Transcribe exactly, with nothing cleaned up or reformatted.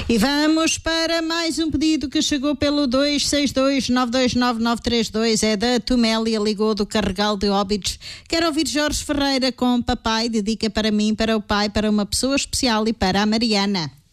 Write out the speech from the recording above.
E vamos para mais um pedido que chegou pelo dois seis dois, nove dois nove, nove três dois. É da Tomélia, ligou do Carregal de Óbidos. Quero ouvir Jorge Ferreira com Papai. Dedica para mim, para o pai, para uma pessoa especial e para a Mariana.